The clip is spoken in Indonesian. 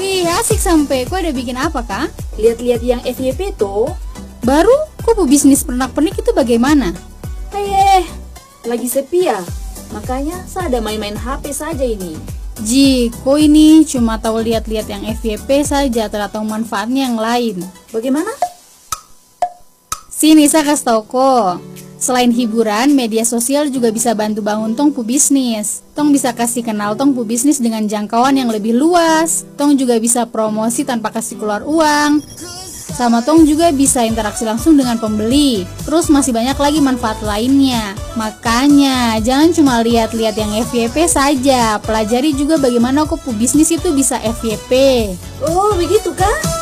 Wih, asik sampai. Kau ada bikin apa, Kak? Lihat-lihat yang FYP tuh. Baru? Kok bisnis pernak-pernik itu bagaimana? Lagi sepi ya. Makanya saya ada main-main HP saja ini. Ji, kok ini cuma tahu lihat-lihat yang FYP saja, tidak tahu manfaatnya yang lain. Bagaimana? Sini saya kasih tau kok. Selain hiburan, media sosial juga bisa bantu bangun tong pu bisnis. Tong bisa kasih kenal tong pu bisnis dengan jangkauan yang lebih luas. Tong juga bisa promosi tanpa kasih keluar uang. Sama tong juga bisa interaksi langsung dengan pembeli. Terus masih banyak lagi manfaat lainnya. Makanya jangan cuma lihat-lihat yang FYP saja. Pelajari juga bagaimana kok pu bisnis itu bisa FYP. Oh, begitu kah?